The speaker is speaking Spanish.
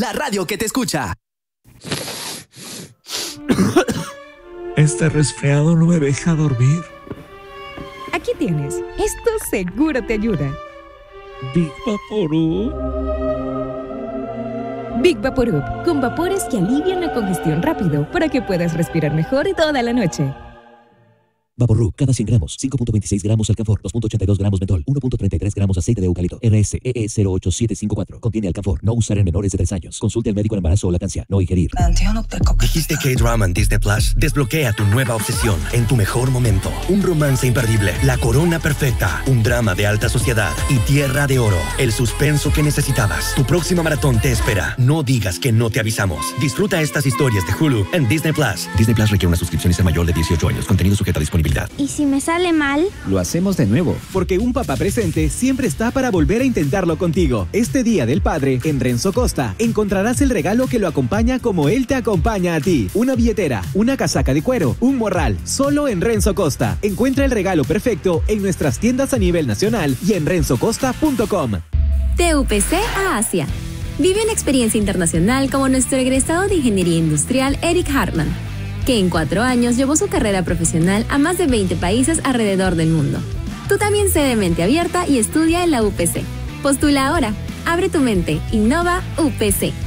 la radio que te escucha. Este resfriado no me deja dormir. Aquí tienes. Esto seguro te ayuda. Big Vaporub. Big Vaporub, con vapores que alivian la congestión rápido para que puedas respirar mejor toda la noche. Vaporub, cada 100 gramos, 5.26 gramos alcanfor, 2.82 gramos mentol, 1.33 gramos aceite de eucalipto. RSEE 08754. Contiene alcanfor. No usar en menores de 3 años. Consulte al médico en embarazo o lactancia. No ingerir. Dijiste K-Drama en Disney Plus. Desbloquea tu nueva obsesión en tu mejor momento. Un romance imperdible. La corona perfecta. Un drama de alta sociedad. Y Tierra de Oro. El suspenso que necesitabas. Tu próxima maratón te espera. No digas que no te avisamos. Disfruta estas historias de Hulu en Disney Plus. Disney Plus requiere una suscripción y ser mayor de 18 años. Contenido sujeto a disponibilidad. ¿Y si me sale mal? Lo hacemos de nuevo, porque un papá presente siempre está para volver a intentarlo contigo. Este Día del Padre, en Renzo Costa, encontrarás el regalo que lo acompaña como él te acompaña a ti. Una billetera, una casaca de cuero, un morral, solo en Renzo Costa. Encuentra el regalo perfecto en nuestras tiendas a nivel nacional y en renzocosta.com. De UPC a Asia. Vive una experiencia internacional como nuestro egresado de Ingeniería Industrial Eric Hartman, que en 4 años llevó su carrera profesional a más de 20 países alrededor del mundo. Tú también sé de mente abierta y estudia en la UPC. Postula ahora. Abre tu mente. Innova UPC.